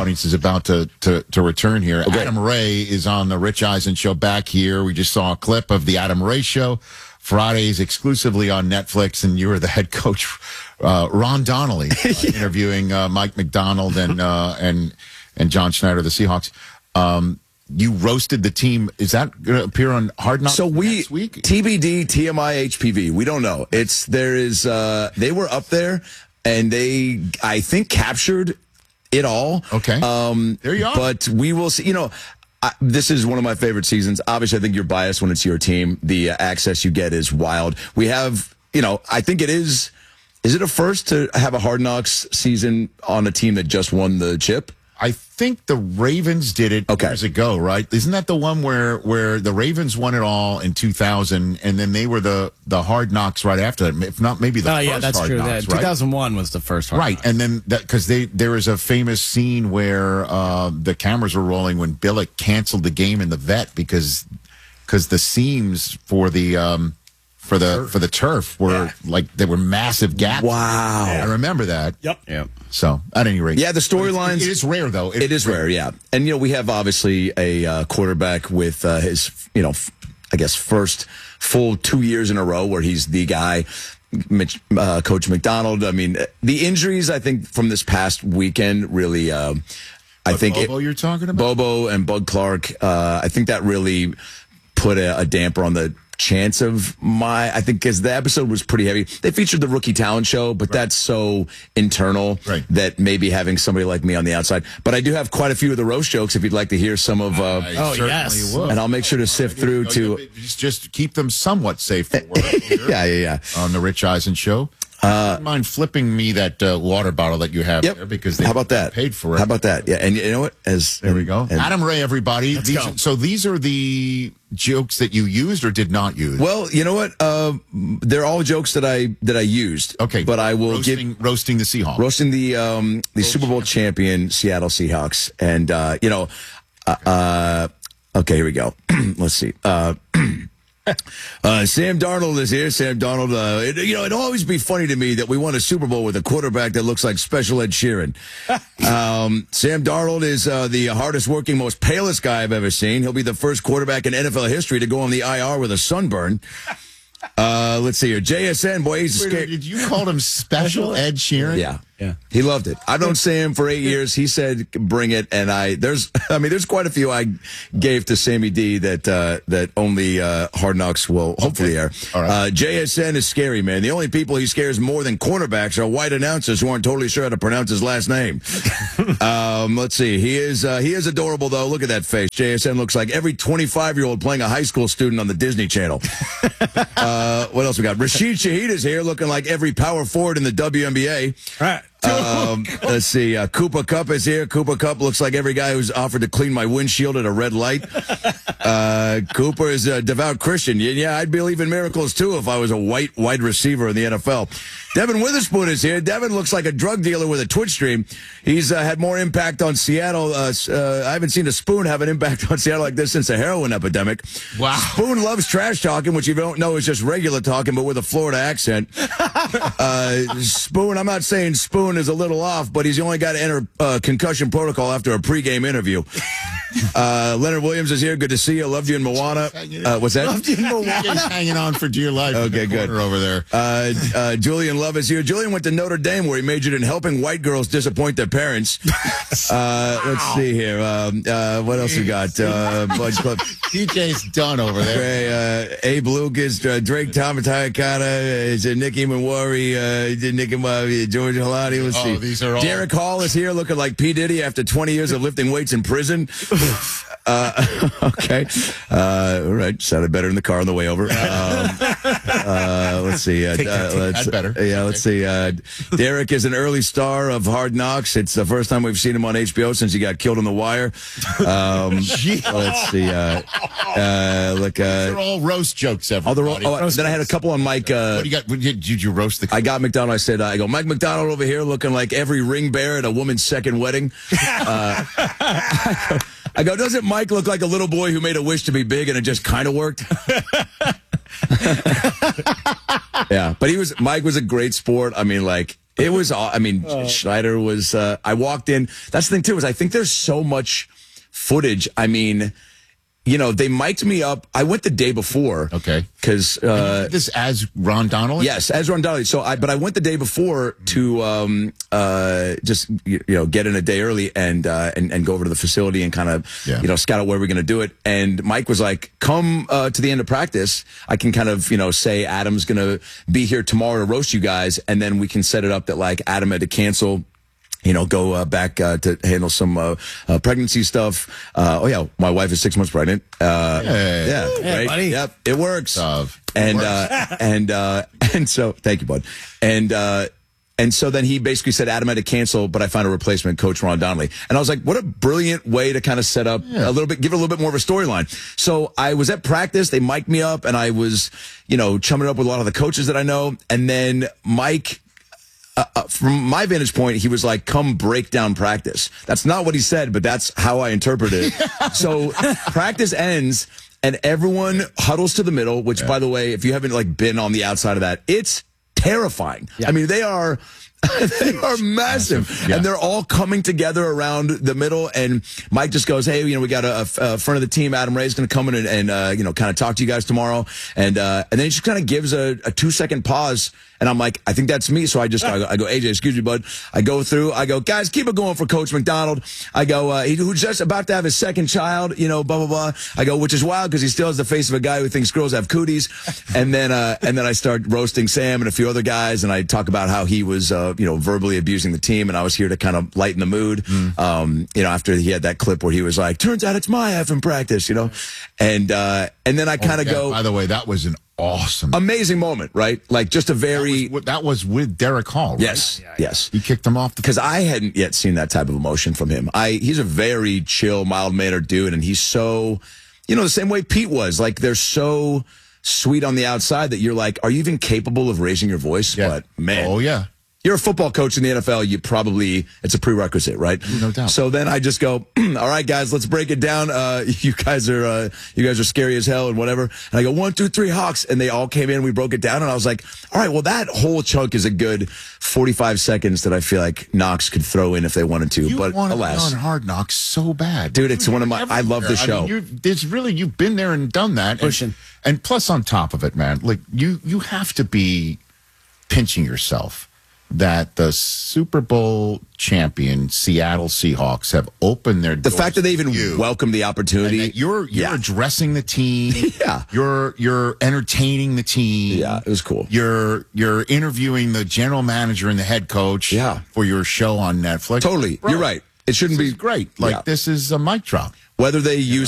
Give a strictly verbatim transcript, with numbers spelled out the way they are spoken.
audience is about to, to, to return here. Okay. Adam Ray is on the Rich Eisen Show back here. We just saw a clip of the Adam Ray Show. Fridays exclusively on Netflix, and you were the head coach, uh, Ron Donnelly, uh, interviewing uh, Mike McDonald and uh, and and John Schneider, the Seahawks. Um, you roasted the team. Is that going to appear on Hard Knocks so we, next week? T B D, T M I, H P V. We don't know. It's there is. Uh, they were up there, and they I think captured it all. Okay. Um, there you are. But we will see. You know. I, this is one of my favorite seasons. Obviously, I think you're biased when it's your team. The uh, access you get is wild. We have, you know, I think it is, is it a first to have a Hard Knocks season on a team that just won the chip? I think the Ravens did it okay. years ago, right? Isn't that the one where, where the Ravens won it all in two thousand, and then they were the, the Hard Knocks right after that? If not, maybe the oh, first yeah, that's Hard true. Knocks, that, right? two thousand one was the first Hard Right, Knocks. and then because they there is a famous scene where uh, the cameras were rolling when Billick canceled the game in the vet because because the seams for the um, for the turf. for the turf were yeah. like there were massive gaps. Wow, I remember that. Yep. Yep. So at any rate, yeah, the storylines. It is rare though. It, it is rare. rare, yeah. And you know we have obviously a uh, quarterback with uh, his you know f- I guess first full two years in a row where he's the guy. Mitch, uh, Coach McDonald. I mean, the injuries I think from this past weekend really. Uh, I what, think Bobo it, you're talking about Bobo and Bud Clark. Uh, I think that really put a, a damper on the chance of my. I think because the episode was pretty heavy. They featured the Rookie Talent Show, but right. that's so internal right. that maybe having somebody like me on the outside. But I do have quite a few of the roast jokes. If you'd like to hear some of, uh, I oh yes, will. And I'll make sure to sift through to just just keep them somewhat safe for work. yeah, yeah, yeah. On the Rich Eisen Show. Uh, Don't mind flipping me that uh, water bottle that you have yep. there because they how about that? Paid for it. How about that? Yeah, and you know what? As there we go. And, Adam Ray, everybody. Let's These, go. So these are the jokes that you used or did not use. Well, you know what? Uh, they're all jokes that I that I used. Okay, but I will roasting, give roasting the Seahawks, roasting the um, the World Super Bowl champion. champion Seattle Seahawks, and uh, you know, uh, uh, okay, here we go. Let's see. Uh, Uh, Sam Darnold is here. Sam Darnold, uh, it, you know, it'd always be funny to me that we won a Super Bowl with a quarterback that looks like Special Ed Sheeran. um, Sam Darnold is uh, the hardest working, most palest guy I've ever seen. He'll be the first quarterback in N F L history to go on the I R with a sunburn. Uh, let's see here. J S N, boy, he's Wait, scared. Did you call him Special Ed Sheeran? Yeah. Yeah. He loved it. I've known Sam for eight years. He said, bring it. And I, there's, I mean, there's quite a few I gave to Sammy D that, uh, that only, uh, Hard Knocks will hopefully air. All right. Uh, J S N is scary, man. The only people he scares more than cornerbacks are white announcers who aren't totally sure how to pronounce his last name. um, let's see. He is, uh, he is adorable though. Look at that face. J S N looks like every twenty-five year old playing a high school student on the Disney Channel. uh, what else we got? Rashid Shaheed is here looking like every power forward in the W N B A. All right. Um, let's see. Uh, Koopa Cup is here. Koopa Cup looks like every guy who's offered to clean my windshield at a red light. Uh, Cooper is a devout Christian. Yeah, yeah, I'd believe in miracles too if I was a white wide receiver in the N F L. Devin Witherspoon is here. Devin looks like a drug dealer with a Twitch stream. He's uh, had more impact on Seattle. Uh, uh, I haven't seen a Spoon have an impact on Seattle like this since the heroin epidemic. Wow. Spoon loves trash talking, which you don't know is just regular talking, but with a Florida accent. uh, Spoon, I'm not saying Spoon is a little off, but he's only got to enter uh, concussion protocol after a pregame interview. Uh, Leonard Williams is here. Good to see you. Loved you in Moana. Uh, what's that? Loved you in Moana. He's hanging on for dear life. Okay, in the good. Over there. Uh, uh, Julian Love is here. Julian went to Notre Dame where he majored in helping white girls disappoint their parents. Uh, let's see here. Um, uh, what else we got? Uh, Bud Club. D J's done over there. Uh, Abe Lucas, uh, Drake Tamatayakana, is uh, Nicky Mawari, uh, Nicky Mawari, George Halani. Let's Oh, see. these are all- Derek Hall is here looking like P. Diddy after twenty years of lifting weights in prison. Uh, okay. Uh, all right. Sounded better in the car on the way over. Um, uh, let's see. Uh, Take that, uh, take let's, that better. Yeah, let's see. Uh, Derek is an early star of Hard Knocks. It's the first time we've seen him on H B O since he got killed on The Wire. Um, let's see. Uh, uh, look, uh, They're all roast jokes, oh, everybody. they're all- oh, then I had a couple on Mike. Uh, what do you got? Did, did you roast the? I got McDonald. I said, uh, I go, Mike McDonald over here looking like every ring bearer at a woman's second wedding. Uh, I go, doesn't Mike look like a little boy who made a wish to be big and it just kind of worked? Yeah, but he was, Mike was a great sport. I mean, like, It was, aw- I mean, Schneider was, uh, I walked in. That's the thing, too, is I think there's so much footage. I mean, you know, they mic'd me up. I went the day before. Okay. Because, uh, this as Ron Donnelly? yes, as Ron Donnelly. So I, but I went the day before to, um, uh, just, you, you know, get in a day early and, uh, and, and go over to the facility and kind of, Yeah. you know, scout out where we're going to do it. And Mike was like, come, uh, to the end of practice. I can kind of, you know, say Adam's going to be here tomorrow to roast you guys. And then we can set it up that like Adam had to cancel. You know, go uh, back uh, to handle some uh, uh, pregnancy stuff. Uh, oh yeah, my wife is six months pregnant. Uh, Hey. Yeah, Yeah, right. buddy. Yep, it works. Of- and works. uh, and uh, and so thank you, bud. And uh, and so then he basically said Adam had to cancel, but I found a replacement, Coach Ron Donnelly. And I was like, what a brilliant way to kind of set up Yeah. a little bit, give it a little bit more of a storyline. So I was at practice, they mic'd me up, and I was, you know, chumming it up with a lot of the coaches that I know, and then Mike. Uh, uh, from my vantage point, he was like, come break down practice. That's not what he said, but that's how I interpreted it. So practice ends and everyone huddles to the middle, which, yeah. by the way, if you haven't like been on the outside of that, it's terrifying. Yeah. I mean, they are... they are massive, massive. Yeah. And they're all coming together around the middle. And Mike just goes, "Hey, you know, we got a, a front of the team. Adam Ray's going to come in and, and uh, you know, kind of talk to you guys tomorrow." And uh, and then he just kind of gives a, a two second pause. And I'm like, I think that's me. So I just, I go, I go, A J, excuse me, bud. I go through, I go, guys, keep it going for Coach McDonald. I go, uh, he, who's just about to have his second child, you know, blah, blah, blah. I go, which is wild because he still has the face of a guy who thinks girls have cooties. And then, uh, and then I start roasting Sam and a few other guys. And I talk about how he was, uh, you know, verbally abusing the team. And I was here to kind of lighten the mood. Mm. Um, you know, after he had that clip where he was like, turns out it's my effing practice, you know? And, uh, and then I kind of oh, yeah, go. By the way, that was an awesome, amazing moment, right? Like just a very that was, that was with Derek Hall, right? Yes, yeah, yeah. yes. He kicked him off because I hadn't yet seen that type of emotion from him. I he's a very chill, mild mannered dude, and he's so, you know, the same way Pete was. Like they're so sweet on the outside that you're like, are you even capable of raising your voice? Yeah. But man, oh yeah. You're a football coach in the N F L. You probably, it's a prerequisite, right? No doubt. So then I just go, all right, guys, let's break it down. Uh, you guys are, uh, you guys are scary as hell and whatever. And I go, one, two, three, Hawks. And they all came in. We broke it down. And I was like, all right, well, that whole chunk is a good forty-five seconds that I feel like Knox could throw in if they wanted to. You but want to alas. be on Hard Knocks so bad. Dude, it's You're one of my, I love the show. I mean, you're, there's really, you've been there and done that. Pushing. And, and plus on top of it, man, like you, you have to be pinching yourself that the Super Bowl champion Seattle Seahawks have opened their the doors fact that they even to you, welcomed the opportunity. and that you're you're yeah. addressing the team. Yeah. You're you're entertaining the team. Yeah, it was cool. You're you're interviewing the general manager and the head coach Yeah. for your show on Netflix. Totally. Bro, You're right. It shouldn't this be is great. Like yeah. this is a mic drop. Whether they use